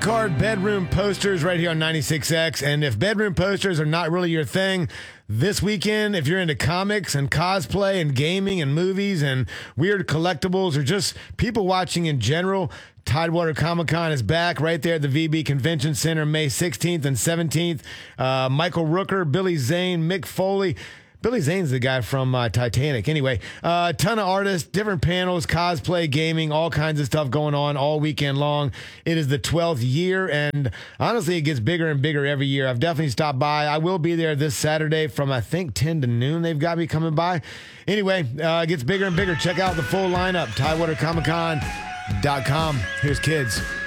Card bedroom posters right here on 96X. And if bedroom posters are not really your thing, this weekend, if you're into comics and cosplay and gaming and movies and weird collectibles or just people watching in general, Tidewater Comic-Con is back right there at the VB Convention Center May 16th and 17th. Michael Rooker, Billy Zane, Mick Foley. Billy Zane's the guy from Titanic. Anyway, a ton of artists, different panels, cosplay, gaming, all kinds of stuff going on all weekend long. It is the 12th year, and honestly, it gets bigger and bigger every year. I've definitely stopped by. I will be there this Saturday from, I think, 10 to noon. They've got me coming by. Anyway, it gets bigger and bigger. Check out the full lineup, TidewaterComicCon.com. Here's Kids.